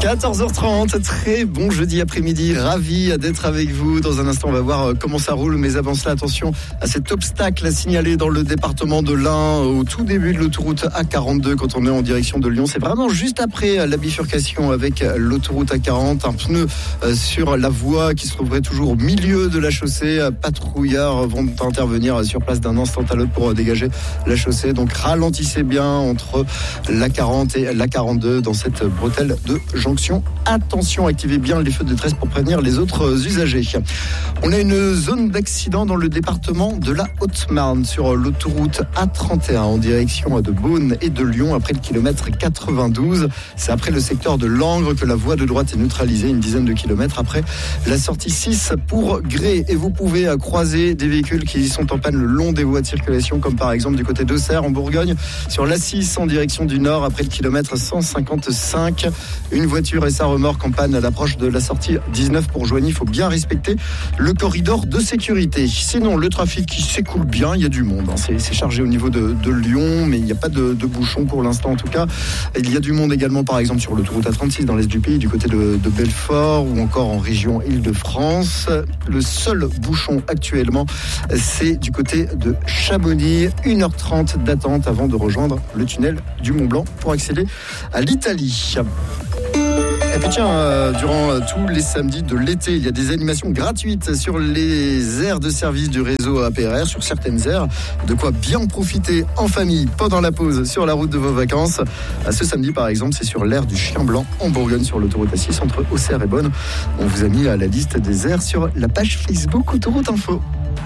14h30, très bon jeudi après-midi, ravi d'être avec vous. Dans un instant, on va voir comment ça roule, mais avant cela, attention à cet obstacle signalé dans le département de l'Ain, au tout début de l'autoroute A42, quand on est en direction de Lyon. C'est vraiment juste après la bifurcation avec l'autoroute A40, un pneu sur la voie qui se trouverait toujours au milieu de la chaussée. Patrouillards vont intervenir sur place d'un instant à l'autre pour dégager la chaussée. Donc ralentissez bien entre la 40 et la 42 dans cette bretelle de jonction. Attention, activez bien les feux de détresse pour prévenir les autres usagers. On a une zone d'accident dans le département de la Haute-Marne sur l'autoroute A31 en direction de Beaune et de Lyon après le kilomètre 92. C'est après le secteur de Langres que la voie de droite est neutralisée, une dizaine de kilomètres après la sortie 6 pour Grès. Et vous pouvez croiser des véhicules qui sont en panne le long des voies de circulation, comme par exemple du côté d'Auxerre en Bourgogne, sur l'A6 en direction du nord après le kilomètre 155. Une voiture et sa remorque en panne à l'approche de la sortie 19 pour Joigny. Il faut bien respecter le corridor de sécurité. Sinon, le trafic qui s'écoule bien, il y a du monde. C'est chargé au niveau de Lyon, mais il n'y a pas de bouchons pour l'instant en tout cas. Il y a du monde également par exemple sur l'autoroute A36 dans l'est du pays, du côté de Belfort ou encore en région Île-de-France. Le seul bouchon actuellement, c'est du côté de Chamonix. 1h30 d'attente avant de rejoindre le tunnel du Mont-Blanc pour accéder à l'Italie. Et puis tiens, durant tous les samedis de l'été, il y a des animations gratuites sur les aires de service du réseau APRR, sur certaines aires. De quoi bien profiter en famille pendant la pause sur la route de vos vacances. Ce samedi, par exemple, c'est sur l'aire du Chien Blanc en Bourgogne, sur l'autoroute A6 entre Auxerre et Beaune. On vous a mis la liste des aires sur la page Facebook Autoroute Info.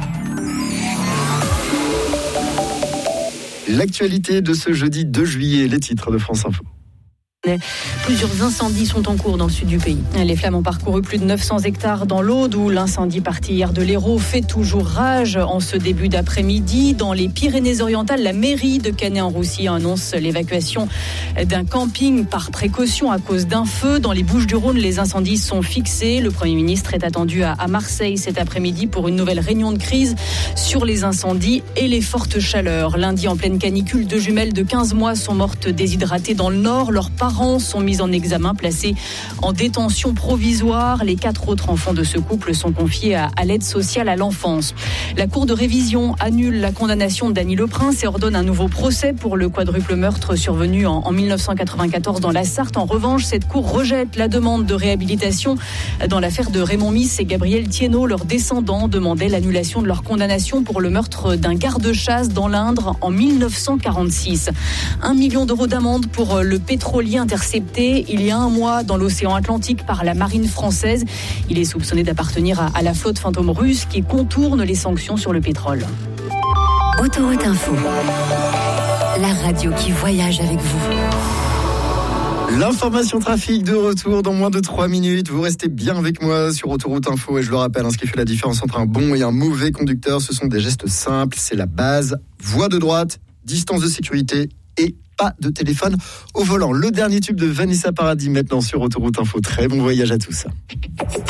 L'actualité de ce jeudi 2 juillet, les titres de France Info. Plusieurs incendies sont en cours dans le sud du pays. Les flammes ont parcouru plus de 900 hectares dans l'Aude, où l'incendie parti hier de l'Hérault fait toujours rage en ce début d'après-midi. Dans les Pyrénées-Orientales, la mairie de Canet-en-Roussy annonce l'évacuation d'un camping par précaution à cause d'un feu. Dans les Bouches-du-Rhône, les incendies sont fixés. Le Premier ministre est attendu à Marseille cet après-midi pour une nouvelle réunion de crise sur les incendies et les fortes chaleurs. Lundi, en pleine canicule, 2 jumelles de 15 mois sont mortes déshydratées dans le Nord. Leurs parents sont mis en examen, placés en détention provisoire. Les 4 autres enfants de ce couple sont confiés à l'aide sociale à l'enfance. La Cour de révision annule la condamnation de Dany Leprince et ordonne un nouveau procès pour le quadruple meurtre survenu en 1994 dans la Sarthe. En revanche, cette Cour rejette la demande de réhabilitation dans l'affaire de Raymond Miss et Gabriel Thiénot. Leurs descendants demandaient l'annulation de leur condamnation pour le meurtre d'un garde-chasse dans l'Indre en 1946. 1 million d'euros d'amende pour le pétrolier intercepté il y a un mois dans l'océan Atlantique par la marine française. Il est soupçonné d'appartenir à la flotte fantôme russe qui contourne les sanctions sur le pétrole. Autoroute Info, la radio qui voyage avec vous. L'information trafic de retour dans moins de 3 minutes. Vous restez bien avec moi sur Autoroute Info et je le rappelle, ce qui fait la différence entre un bon et un mauvais conducteur, ce sont des gestes simples, c'est la base. Voie de droite, distance de sécurité et pas de téléphone au volant. Le dernier tube de Vanessa Paradis maintenant sur Autoroute Info. Très bon voyage à tous.